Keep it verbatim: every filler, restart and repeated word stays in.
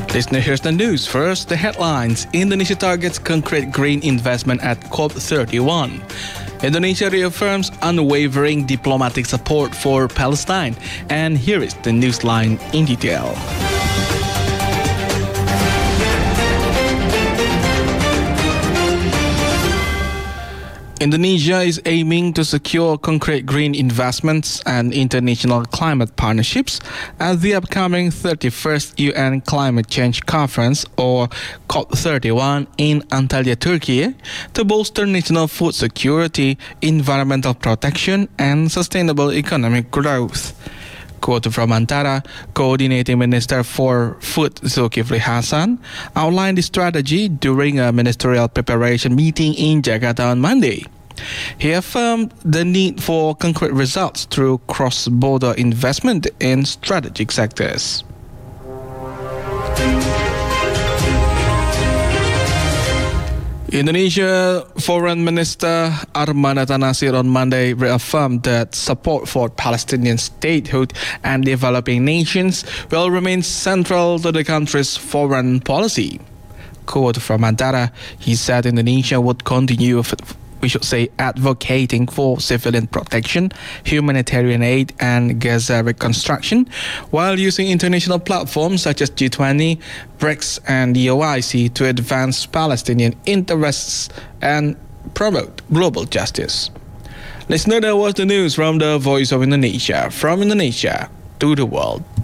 Listener, here's the news. First, the headlines. Indonesia targets concrete green investment at COP thirty-one. Indonesia reaffirms unwavering diplomatic support for Palestine. And here is the newsline in detail. Indonesia is aiming to secure concrete green investments and international climate partnerships at the upcoming thirty-first U N Climate Change Conference, or COP thirty-one, in Antalya, Turkey, to bolster national food security, environmental protection, and sustainable economic growth. Quote from Antara, Coordinating Minister for Food Zulkifli Hasan outlined the strategy during a ministerial preparation meeting in Jakarta on Monday. He affirmed the need for concrete results through cross-border investment in strategic sectors. Indonesia Foreign Minister Armanda Tanasir on Monday reaffirmed that support for Palestinian statehood and developing nations will remain central to the country's foreign policy. Quote from Antara, he said Indonesia would continue, we should say, advocating for civilian protection, humanitarian aid, and Gaza reconstruction, while using international platforms such as G twenty, BRICS, and the O I C to advance Palestinian interests and promote global justice. Listener, that was the news from the Voice of Indonesia, from Indonesia to the world.